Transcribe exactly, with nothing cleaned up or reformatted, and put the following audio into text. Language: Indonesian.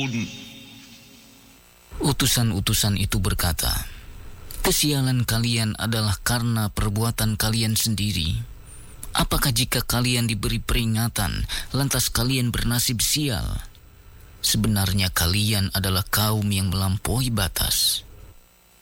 يعملون. Utusan-utusan itu berkata, "Kesialan kalian adalah karena perbuatan kalian sendiri. Apakah jika kalian diberi peringatan, lantas kalian bernasib sial? Sebenarnya kalian adalah kaum yang melampaui batas."